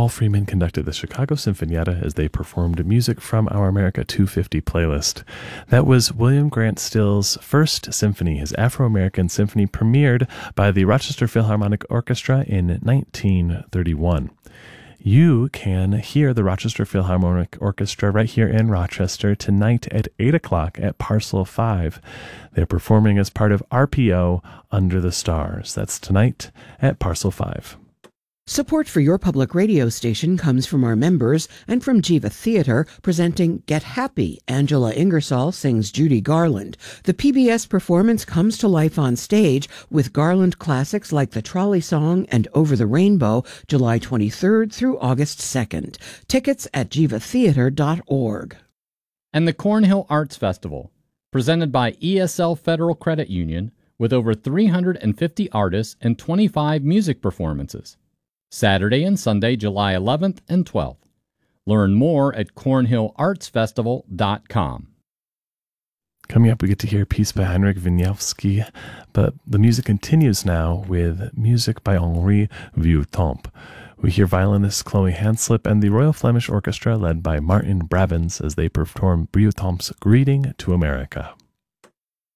Paul Freeman conducted the Chicago Sinfonietta as they performed music from our America 250 playlist. That was William Grant Still's first symphony. His Afro-American Symphony premiered by the Rochester Philharmonic Orchestra in 1931. You can hear the Rochester Philharmonic Orchestra right here in Rochester tonight at 8 o'clock at Parcel 5. They're performing as part of RPO Under the Stars. That's tonight at Parcel 5. Support for your public radio station comes from our members and from Jiva Theater, presenting Get Happy. Angela Ingersoll sings Judy Garland. The PBS performance comes to life on stage with Garland classics like The Trolley Song and Over the Rainbow, July 23rd through August 2nd. Tickets at jivatheater.org. And the Cornhill Arts Festival, presented by ESL Federal Credit Union, with over 350 artists and 25 music performances. Saturday and Sunday, July 11th and 12th. Learn more at cornhillartsfestival.com. Coming up, we get to hear a piece by Heinrich Wieniawski, but the music continues now with music by Henri Vieuxtemps. We hear violinist Chloe Hanslip and the Royal Flemish Orchestra led by Martin Brabants as they perform Vieuxtemps's Greeting to America.